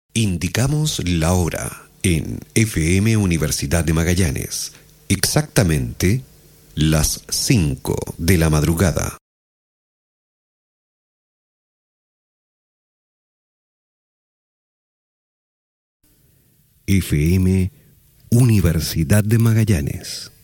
Indicamos la hora en FM Universidad de Magallanes. Exactamente las 5 de la madrugada. FM Universidad de Magallanes.